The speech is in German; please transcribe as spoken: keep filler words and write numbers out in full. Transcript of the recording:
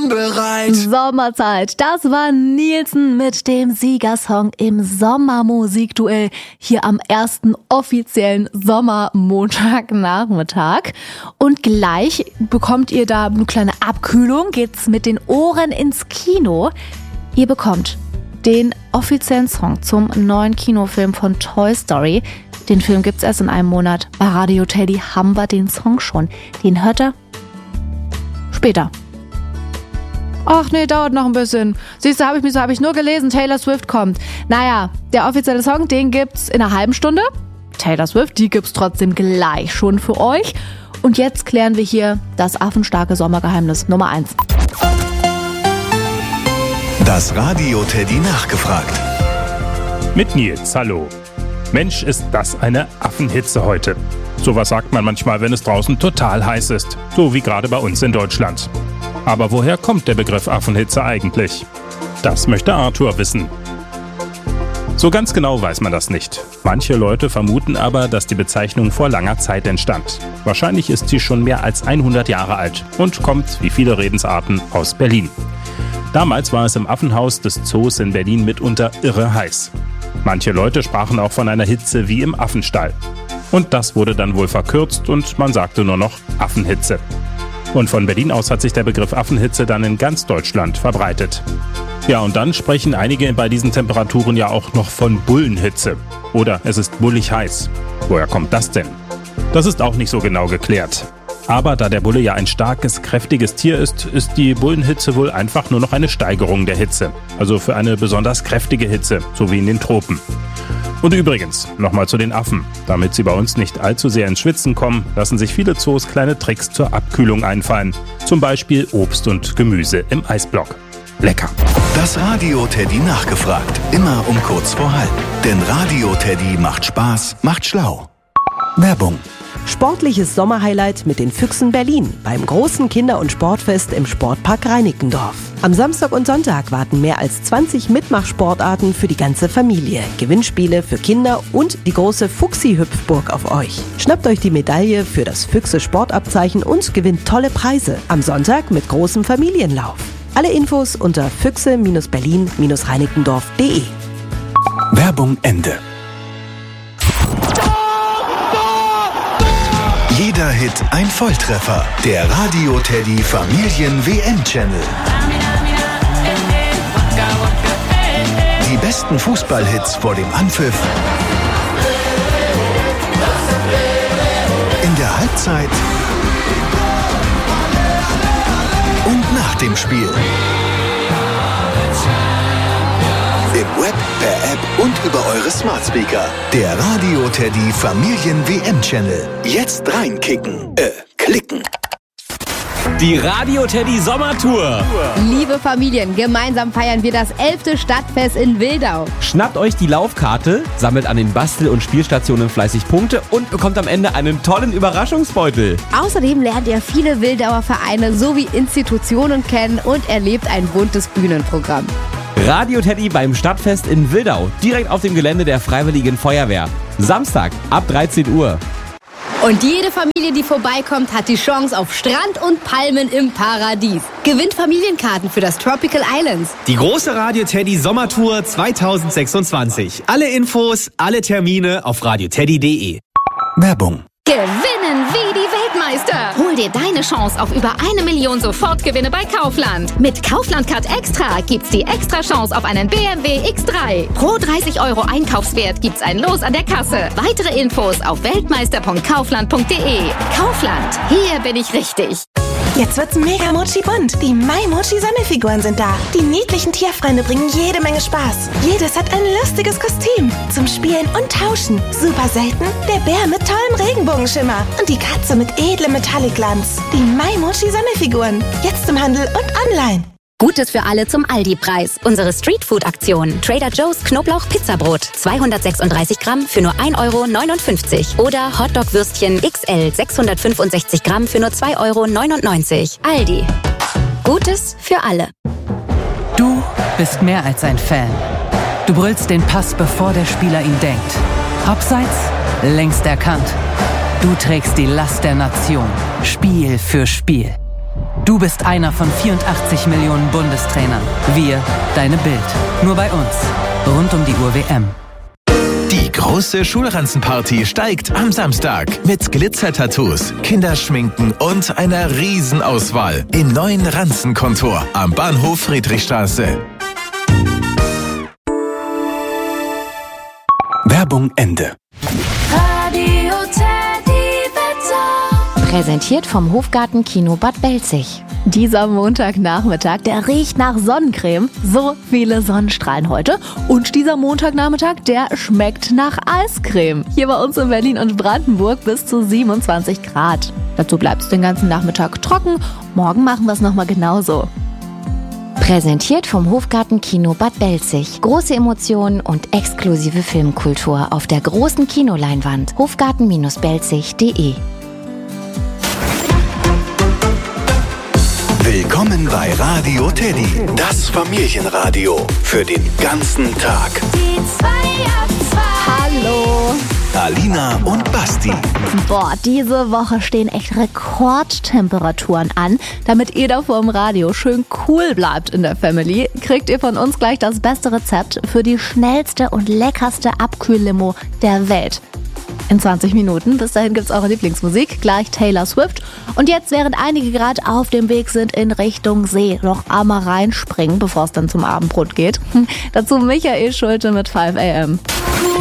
bin bereit. Sommerzeit, das war Nielsen mit dem Siegersong im Sommermusikduell hier am ersten offiziellen Sommermontagnachmittag. Und gleich bekommt ihr da eine kleine Abkühlung, geht's mit den Ohren ins Kino. Ihr bekommt den offiziellen Song zum neuen Kinofilm von Toy Story. Den Film gibt's erst in einem Monat. Bei Radio Teddy haben wir den Song schon. Den hört ihr später. Ach nee, dauert noch ein bisschen. Siehst du, habe ich mich so habe ich nur gelesen, Taylor Swift kommt. Naja, der offizielle Song, den gibt's in einer halben Stunde. Taylor Swift, die gibt's trotzdem gleich schon für euch. Und jetzt klären wir hier das affenstarke Sommergeheimnis Nummer eins. Das Radio Teddy nachgefragt. Mit Nils, hallo. Mensch, ist das eine Affenhitze heute. Sowas sagt man manchmal, wenn es draußen total heiß ist. So wie gerade bei uns in Deutschland. Aber woher kommt der Begriff Affenhitze eigentlich? Das möchte Arthur wissen. So ganz genau weiß man das nicht. Manche Leute vermuten aber, dass die Bezeichnung vor langer Zeit entstand. Wahrscheinlich ist sie schon mehr als hundert Jahre alt und kommt, wie viele Redensarten, aus Berlin. Damals war es im Affenhaus des Zoos in Berlin mitunter irre heiß. Manche Leute sprachen auch von einer Hitze wie im Affenstall. Und das wurde dann wohl verkürzt und man sagte nur noch Affenhitze. Und von Berlin aus hat sich der Begriff Affenhitze dann in ganz Deutschland verbreitet. Ja, und dann sprechen einige bei diesen Temperaturen ja auch noch von Bullenhitze. Oder es ist bullig heiß. Woher kommt das denn? Das ist auch nicht so genau geklärt. Aber da der Bulle ja ein starkes, kräftiges Tier ist, ist die Bullenhitze wohl einfach nur noch eine Steigerung der Hitze. Also für eine besonders kräftige Hitze, so wie in den Tropen. Und übrigens, nochmal zu den Affen. Damit sie bei uns nicht allzu sehr ins Schwitzen kommen, lassen sich viele Zoos kleine Tricks zur Abkühlung einfallen. Zum Beispiel Obst und Gemüse im Eisblock. Lecker. Das Radio Teddy nachgefragt. Immer um kurz vor halb. Denn Radio Teddy macht Spaß, macht schlau. Werbung. Sportliches Sommerhighlight mit den Füchsen Berlin beim großen Kinder- und Sportfest im Sportpark Reinickendorf. Am Samstag und Sonntag warten mehr als zwanzig Mitmachsportarten für die ganze Familie, Gewinnspiele für Kinder und die große Fuchsi-Hüpfburg auf euch. Schnappt euch die Medaille für das Füchse-Sportabzeichen und gewinnt tolle Preise. Am Sonntag mit großem Familienlauf. Alle Infos unter füchse Berlin Reinickendorf punkt de. Werbung Ende. Jeder Hit ein Volltreffer. Der Radio Teddy Familien-W M-Channel. Die besten Fußballhits vor dem Anpfiff. In der Halbzeit. Und nach dem Spiel. Im Web, per App und über eure Smart Speaker. Der Radio Teddy Familien-W M-Channel. Jetzt reinkicken. Äh, klicken. Die Radio Teddy Sommertour. Liebe Familien, gemeinsam feiern wir das elfte Stadtfest in Wildau. Schnappt euch die Laufkarte, sammelt an den Bastel- und Spielstationen fleißig Punkte und bekommt am Ende einen tollen Überraschungsbeutel. Außerdem lernt ihr viele Wildauer Vereine sowie Institutionen kennen und erlebt ein buntes Bühnenprogramm. Radio Teddy beim Stadtfest in Wildau, direkt auf dem Gelände der Freiwilligen Feuerwehr. Samstag ab dreizehn Uhr. Und jede Familie, die vorbeikommt, hat die Chance auf Strand und Palmen im Paradies. Gewinnt Familienkarten für das Tropical Islands. Die große Radio Teddy Sommertour zwanzig sechsundzwanzig. Alle Infos, alle Termine auf radio teddy punkt de. Werbung. Gewinnen wie die Weltmeister. Hol dir deine Chance auf über eine Million Sofortgewinne bei Kaufland. Mit Kaufland Card Extra gibt's die extra Chance auf einen B M W X drei. Pro dreißig Euro Einkaufswert gibt's ein Los an der Kasse. Weitere Infos auf weltmeister punkt kaufland punkt de. Kaufland, hier bin ich richtig. Jetzt wird's mega Mochi bunt. Die My Mochi Sammelfiguren sind da. Die niedlichen Tierfreunde bringen jede Menge Spaß. Jedes hat ein lustiges Kostüm zum Spielen und Tauschen. Super selten der Bär mit tollem Regenbogenschimmer und die Katze mit edlem Metallic-Glanz. Die My Mochi Sammelfiguren. Jetzt im Handel und online. Gutes für alle zum Aldi-Preis. Unsere Streetfood-Aktion. Trader Joe's Knoblauch-Pizzabrot. zweihundertsechsunddreißig Gramm für nur ein Euro neunundfünfzig. Oder Hotdog-Würstchen X L sechshundertfünfundsechzig Gramm für nur zwei Euro neunundneunzig. Aldi. Gutes für alle. Du bist mehr als ein Fan. Du brüllst den Pass, bevor der Spieler ihn denkt. Abseits, längst erkannt. Du trägst die Last der Nation. Spiel für Spiel. Du bist einer von vierundachtzig Millionen Bundestrainern. Wir, deine Bild. Nur bei uns. Rund um die Uhr W M. Die große Schulranzenparty steigt am Samstag mit Glitzer-Tattoos, Kinderschminken und einer Riesenauswahl im neuen Ranzenkontor am Bahnhof Friedrichstraße. Werbung Ende. Radio Teddy Wetter. Präsentiert vom Hofgarten Kino Bad Belzig. Dieser Montagnachmittag, der riecht nach Sonnencreme. So viele Sonnenstrahlen heute. Und dieser Montagnachmittag, der schmeckt nach Eiscreme. Hier bei uns in Berlin und Brandenburg bis zu siebenundzwanzig Grad. Dazu bleibt es den ganzen Nachmittag trocken. Morgen machen wir es nochmal genauso. Präsentiert vom Hofgarten Kino Bad Belzig. Große Emotionen und exklusive Filmkultur auf der großen Kinoleinwand. hofgarten Bindestrich belzig punkt de. Willkommen bei Radio Teddy, das Familienradio für den ganzen Tag. Die zwei ab zwei. Hallo. Alina und Basti. Boah, diese Woche stehen echt Rekordtemperaturen an. Damit ihr da vor dem Radio schön cool bleibt in der Family, kriegt ihr von uns gleich das beste Rezept für die schnellste und leckerste Abkühllimo der Welt. In zwanzig Minuten. Bis dahin gibt's eure Lieblingsmusik, gleich Taylor Swift. Und jetzt, während einige gerade auf dem Weg sind in Richtung See, noch einmal reinspringen, bevor es dann zum Abendbrot geht. Dazu Michael Schulte mit five a m.